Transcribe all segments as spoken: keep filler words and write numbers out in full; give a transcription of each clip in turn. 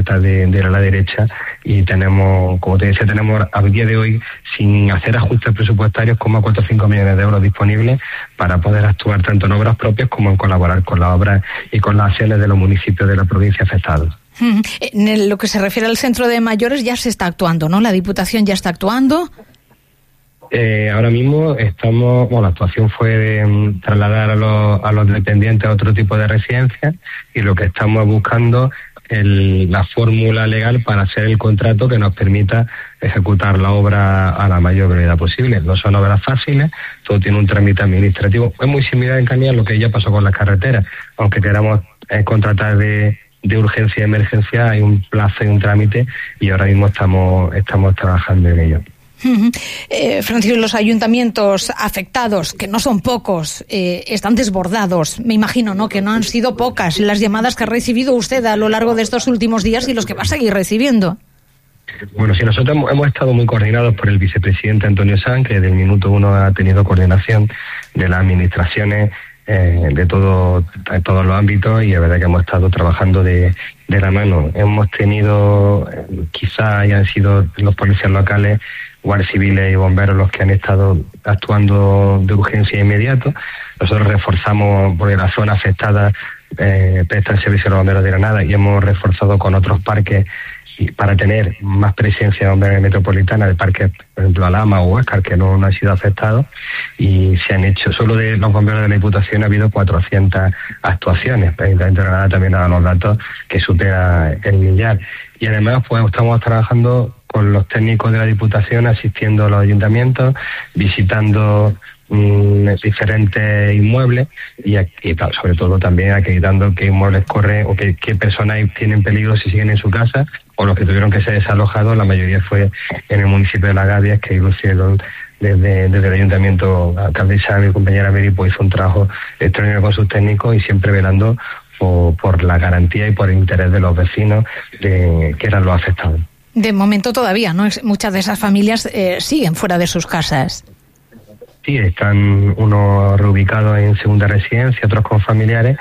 De, de la derecha, y tenemos, como te decía, tenemos a día de hoy, sin hacer ajustes presupuestarios, como cuatro o cinco millones de euros disponibles para poder actuar tanto en obras propias como en colaborar con las obras y con las acciones de los municipios de la provincia afectados. En lo que se refiere al centro de mayores ya se está actuando, ¿no? La Diputación ya está actuando. Eh, ahora mismo estamos, bueno, la actuación fue de um, trasladar a los, a los dependientes a otro tipo de residencias, y lo que estamos buscando El, la fórmula legal para hacer el contrato que nos permita ejecutar la obra a la mayor brevedad posible. No son obras fáciles, todo tiene un trámite administrativo. Es muy similar en Canilla a lo que ya pasó con las carreteras. Aunque queramos eh, contratar de, de urgencia y emergencia, hay un plazo y un trámite, y ahora mismo estamos, estamos trabajando en ello. Uh-huh. Eh, Francisco, los ayuntamientos afectados, que no son pocos, eh, están desbordados. Me imagino, ¿no?, que no han sido pocas las llamadas que ha recibido usted a lo largo de estos últimos días y los que va a seguir recibiendo. Bueno, sí, nosotros hemos, hemos estado muy coordinados por el vicepresidente Antonio Sanz, que desde el minuto uno ha tenido coordinación de las administraciones eh, de, todo, de todos los ámbitos, y es verdad que hemos estado trabajando de, de la mano. Hemos tenido, eh, quizá hayan sido los policías locales, guardias civiles y bomberos los que han estado actuando de urgencia inmediato. Nosotros reforzamos, porque la zona afectada eh, presta el servicio de los bomberos de Granada, y hemos reforzado con otros parques para tener más presencia de bomberos metropolitana, de parques, por ejemplo, Alhama o Huáscar, que no, no han sido afectados, y se han hecho, solo de los bomberos de la Diputación ha habido cuatrocientas actuaciones. El Ayuntamiento de Granada también ha dado los datos que supera el millar. Y además, pues estamos trabajando con los técnicos de la Diputación, asistiendo a los ayuntamientos, visitando mmm, diferentes inmuebles, y, y sobre todo también acreditando qué inmuebles corren o qué, qué personas tienen peligro si siguen en su casa, o los que tuvieron que ser desalojados. La mayoría fue en el municipio de Las Gavias, que lo hicieron desde, desde el ayuntamiento. La alcaldesa, mi compañera Mary, pues hizo un trabajo extraordinario con sus técnicos, y siempre velando por, por la garantía y por el interés de los vecinos de, que eran los afectados. De momento todavía, ¿no? Muchas de esas familias eh, siguen fuera de sus casas. Sí, están unos reubicados en segunda residencia, otros con familiares,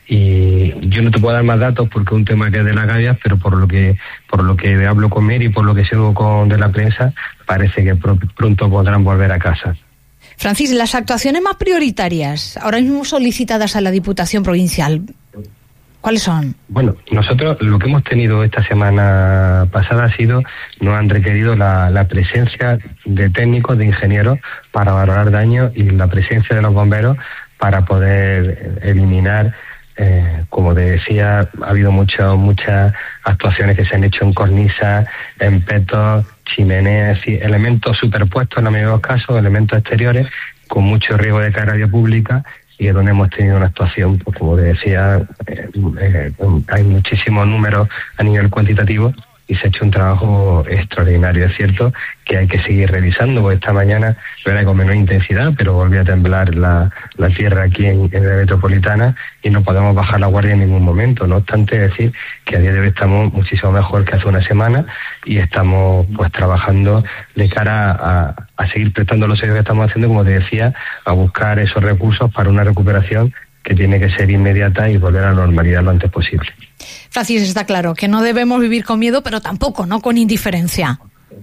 y yo no te puedo dar más datos porque es un tema que es de Las Gavias, pero por lo que por lo que hablo con Mary y por lo que sigo con de la prensa, parece que pr- pronto podrán volver a casa. Francis, las actuaciones más prioritarias, ahora mismo solicitadas a la Diputación Provincial, ¿cuáles son? Bueno, nosotros lo que hemos tenido esta semana pasada ha sido, nos han requerido la, la presencia de técnicos, de ingenieros para valorar daños, y la presencia de los bomberos para poder eliminar, eh, como te decía, ha habido muchas muchas actuaciones que se han hecho en cornisas, en petos, chimeneas, elementos superpuestos en la mayoría de los casos, elementos exteriores con mucho riesgo de caer a vía pública, y es donde hemos tenido una actuación, pues como te decía, eh, eh, hay muchísimos números a nivel cuantitativo, y se ha hecho un trabajo extraordinario. Es cierto que hay que seguir revisando, porque esta mañana era con menor intensidad, pero volvió a temblar la, la tierra aquí en, en la metropolitana, y no podemos bajar la guardia en ningún momento. No obstante, decir que a día de hoy estamos muchísimo mejor que hace una semana, y estamos pues trabajando de cara a, a seguir prestando los servicios que estamos haciendo, como te decía, a buscar esos recursos para una recuperación que tiene que ser inmediata y volver a la normalidad lo antes posible. Francis, está claro que no debemos vivir con miedo, pero tampoco no con indiferencia.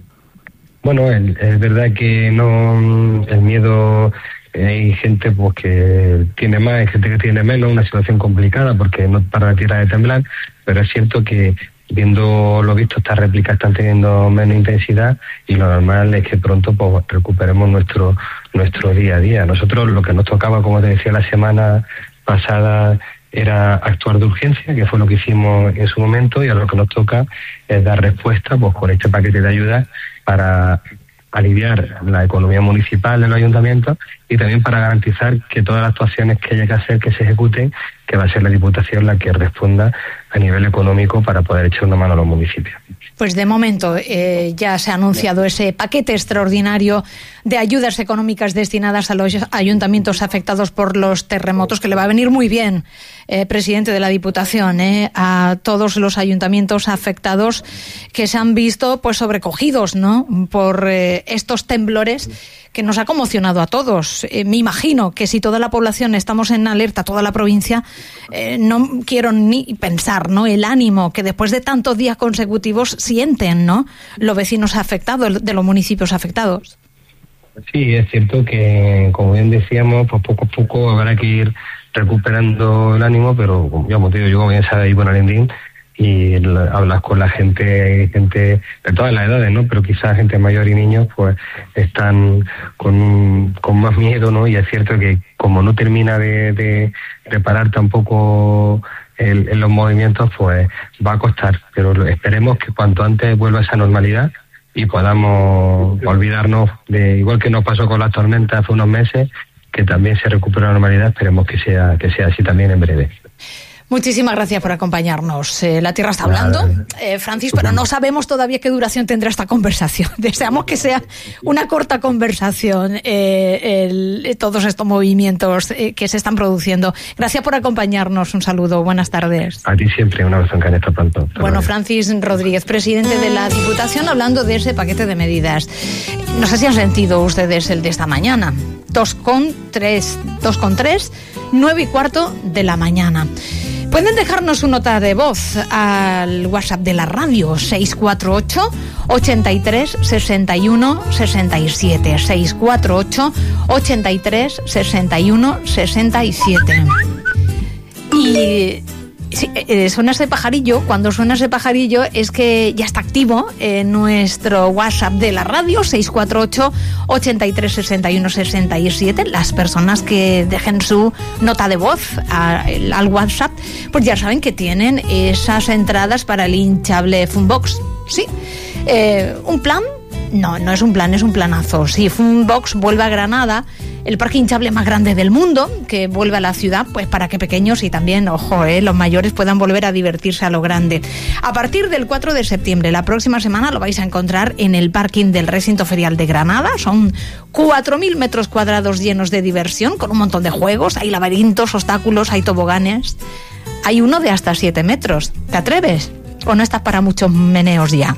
Bueno, el, es verdad que no, el miedo, eh, hay gente pues que tiene más, hay gente que tiene menos, una situación complicada porque no para la tierra de temblar, pero es cierto que viendo lo visto, estas réplicas están teniendo menos intensidad, y lo normal es que pronto pues recuperemos nuestro nuestro día a día. Nosotros lo que nos tocaba, como te decía la semana pasada, era actuar de urgencia, que fue lo que hicimos en su momento, y ahora lo que nos toca es dar respuesta pues con este paquete de ayudas para aliviar la economía municipal de los ayuntamientos, y también para garantizar que todas las actuaciones que haya que hacer que se ejecuten, que va a ser la Diputación la que responda a nivel económico para poder echar una mano a los municipios. Pues de momento eh, ya se ha anunciado ese paquete extraordinario de ayudas económicas destinadas a los ayuntamientos afectados por los terremotos, que le va a venir muy bien, eh, presidente de la Diputación, eh, a todos los ayuntamientos afectados que se han visto pues sobrecogidos, ¿no?, por eh, estos temblores que nos ha conmocionado a todos. Eh, me imagino que si toda la población estamos en alerta, toda la provincia, eh, no quiero ni pensar, ¿no?, el ánimo que después de tantos días consecutivos sienten, ¿no?, los vecinos afectados, de los municipios afectados. Sí, es cierto que, como bien decíamos, pues poco a poco habrá que ir recuperando el ánimo, pero como ya hemos dicho, yo como bien sabes, ahí con Alendín, y hablas con la gente, gente de todas las edades, ¿no? Pero quizás gente mayor y niños, pues están con, con más miedo, ¿no? Y es cierto que como no termina de, de reparar tampoco el, en los movimientos, pues va a costar. Pero esperemos que cuanto antes vuelva esa normalidad y podamos olvidarnos de, igual que nos pasó con las tormentas hace unos meses, que también se recupere la normalidad. Esperemos que sea, que sea así también en breve. Muchísimas gracias por acompañarnos. Eh, la Tierra está hablando, eh, Francis, pero no sabemos todavía qué duración tendrá esta conversación. Deseamos que sea una corta conversación, eh, el, todos estos movimientos eh, que se están produciendo. Gracias por acompañarnos. Un saludo. Buenas tardes. A ti siempre. Un abrazo en Caneta pronto. Bueno, Francis Rodríguez, presidente de la Diputación, hablando de ese paquete de medidas. No sé si han sentido ustedes el de esta mañana. Dos con tres, dos con tres, nueve y cuarto de la mañana. Pueden dejarnos una nota de voz al WhatsApp de la radio, seis cuatro ocho, ochenta y tres, sesenta y uno, sesenta y siete, seis cuatro ocho, ochenta y tres, sesenta y uno, sesenta y siete. Y sí, eh, suena ese pajarillo. Cuando suena ese pajarillo es que ya está activo en nuestro WhatsApp de la radio, seis cuatro ocho, ochenta y tres, sesenta y uno, sesenta y siete. Las personas que dejen su nota de voz a, al WhatsApp, pues ya saben que tienen esas entradas para el hinchable Funbox. Sí, eh, un plan. No, no es un plan, es un planazo. Sí, Funbox vuelve a Granada, el parque hinchable más grande del mundo, que vuelve a la ciudad, pues para que pequeños y también, ojo, eh, los mayores puedan volver a divertirse a lo grande. A partir del cuatro de septiembre, la próxima semana, lo vais a encontrar en el parking del recinto ferial de Granada. Son cuatro mil metros cuadrados llenos de diversión, con un montón de juegos. Hay laberintos, obstáculos, hay toboganes. Hay uno de hasta siete metros. ¿Te atreves? ¿O no estás para muchos meneos ya?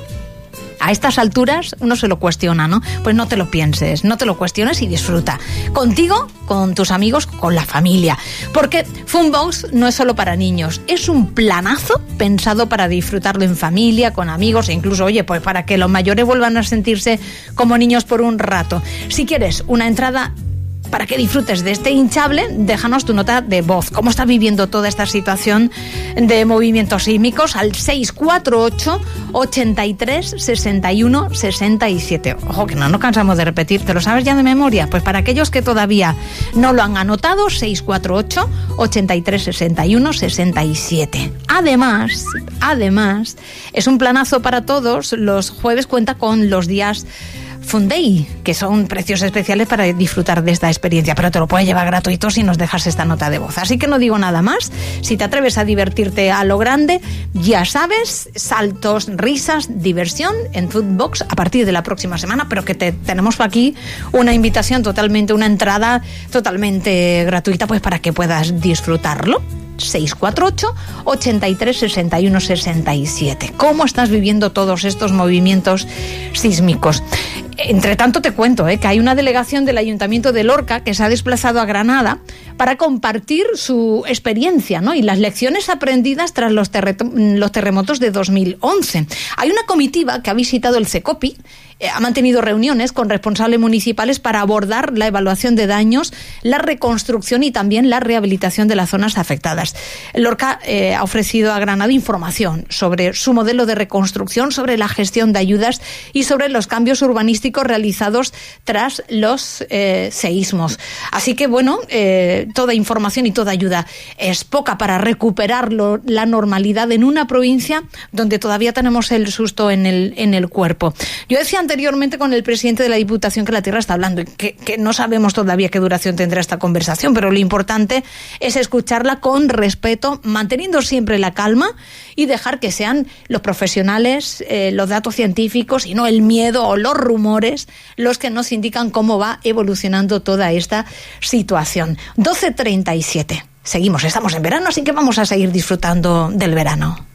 A estas alturas uno se lo cuestiona, ¿no? Pues no te lo pienses, no te lo cuestiones y disfruta. Contigo, con tus amigos, con la familia. Porque Funbox no es solo para niños, es un planazo pensado para disfrutarlo en familia, con amigos e incluso, oye, pues para que los mayores vuelvan a sentirse como niños por un rato. Si quieres una entrada para que disfrutes de este hinchable, déjanos tu nota de voz. ¿Cómo estás viviendo toda esta situación de movimientos sísmicos? Al seis cuatro ocho, ochenta y tres, sesenta y uno, sesenta y siete. Ojo, que no nos cansamos de repetir. ¿Te lo sabes ya de memoria? Pues para aquellos que todavía no lo han anotado, seis cuatro ocho, ochenta y tres, sesenta y uno, sesenta y siete. Además, además, es un planazo para todos. Los jueves cuenta con los días Funday, que son precios especiales para disfrutar de esta experiencia, pero te lo puedes llevar gratuito si nos dejas esta nota de voz. Así que no digo nada más. Si te atreves a divertirte a lo grande, ya sabes, saltos, risas, diversión en Funbox a partir de la próxima semana, pero que te tenemos aquí una invitación totalmente, una entrada totalmente gratuita, pues para que puedas disfrutarlo. seis cuatro ocho, ochenta y tres, sesenta y uno, sesenta y siete. ¿Cómo estás viviendo todos estos movimientos sísmicos? Entre tanto te cuento eh, que hay una delegación del Ayuntamiento de Lorca que se ha desplazado a Granada para compartir su experiencia, ¿no?, y las lecciones aprendidas tras los, terre- los terremotos de dos mil once. Hay una comitiva que ha visitado el CECOPI, eh, ha mantenido reuniones con responsables municipales para abordar la evaluación de daños, la reconstrucción y también la rehabilitación de las zonas afectadas. Lorca eh, ha ofrecido a Granada información sobre su modelo de reconstrucción, sobre la gestión de ayudas y sobre los cambios urbanísticos realizados tras los eh, seísmos. Así que, bueno, eh, toda información y toda ayuda es poca para recuperar lo, la normalidad en una provincia donde todavía tenemos el susto en el, en el cuerpo. Yo decía anteriormente con el presidente de la Diputación que la Tierra está hablando y que, que no sabemos todavía qué duración tendrá esta conversación, pero lo importante es escucharla con respeto, manteniendo siempre la calma y dejar que sean los profesionales, eh, los datos científicos y no el miedo o los rumores los que nos indican cómo va evolucionando toda esta situación. doce treinta y siete. Seguimos, estamos en verano, así que vamos a seguir disfrutando del verano.